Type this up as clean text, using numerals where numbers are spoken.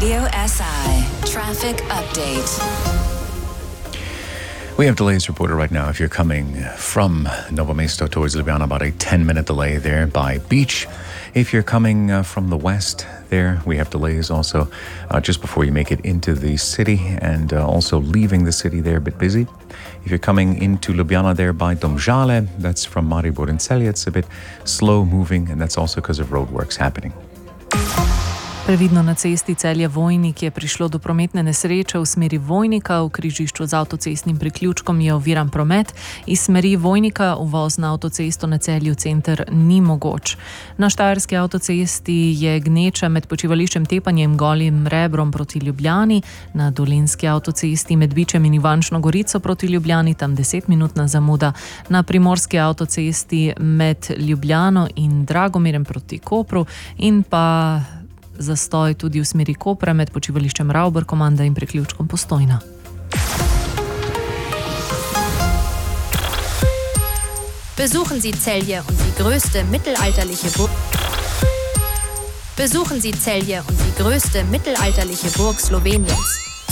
Radio SI traffic update. We have delays reported right now if you're coming from Novo Mesto towards Ljubljana, about a 10-minute delay there by Beach. If you're coming from the west there, we have delays also just before you make it into the city and also leaving the city there, a bit busy. If you're coming into Ljubljana there by Domžale, that's from Maribor and Celje, it's a bit slow moving, and that's also because of roadworks happening. Previdno na cesti Celje-Vojnik je prišlo do prometne nesreče v smeri Vojnika. V križišču z avtocestnim priključkom je oviran promet. Iz smeri Vojnika uvoz na avtocesto na Celju center ni mogoč. Na štajerski avtocesti je gneča med počivališčem Tepanje in Golim Rebrom proti Ljubljani. Na dolenjski avtocesti med Bičem in Ivančno Gorico proti Ljubljani, tam 10-minutna zamuda. Na primorski avtocesti med Ljubljano in Dragomirjem proti Kopru in pa zastoj tudi v smeri Kopra med počivališčem Ravber-Komanda in priključkom Postojna. Besuchen Sie Celje und die größte mittelalterliche Burg Sloweniens.